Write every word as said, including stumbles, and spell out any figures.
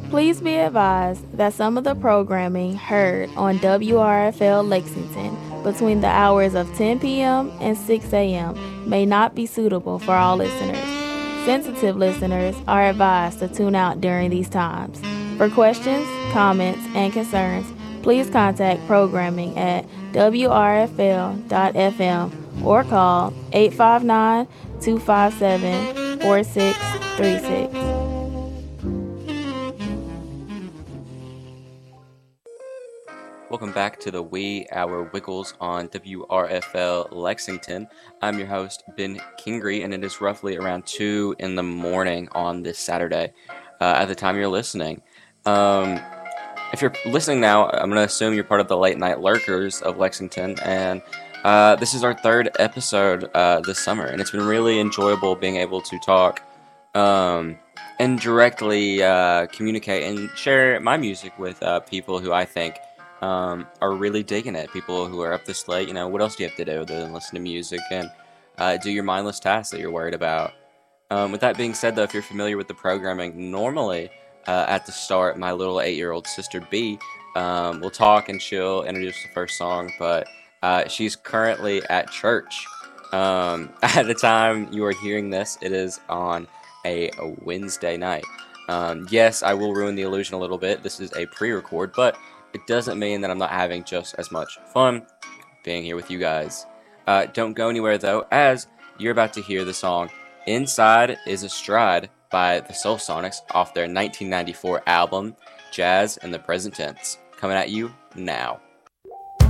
Please be advised that some of the programming heard on W R F L Lexington between the hours of ten p m and six a m may not be suitable for all listeners. Sensitive listeners are advised to tune out during these times. For questions, comments, and concerns, please contact programming at W R F L dot F M or call eight five nine, two five seven, four six three six. Welcome back to the Wee Hour Wiggles on W R F L Lexington. I'm your host, Ben Kingery, and it is roughly around two in the morning on this Saturday uh, at the time you're listening. Um, if you're listening now, I'm going to assume you're part of the late night lurkers of Lexington, and uh, this is our third episode uh, this summer, and it's been really enjoyable being able to talk um, and directly uh, communicate and share my music with uh, people who I think um, are really digging it. People who are up this late, you know, what else do you have to do other than listen to music and uh, do your mindless tasks that you're worried about? Um, with that being said, though, if you're familiar with the programming, normally uh, at the start, my little eight-year-old sister B um, will talk and she'll introduce the first song, but uh, she's currently at church. Um, at the time you are hearing this, it is on a, a Wednesday night. Um, yes, I will ruin the illusion a little bit. This is a pre-record, but it doesn't mean that I'm not having just as much fun being here with you guys. Uh, don't go anywhere, though, as you're about to hear the song Inside is a Stride by the Soul Sonics off their nineteen ninety-four album, Jazz in the Present Tense. Coming at you now.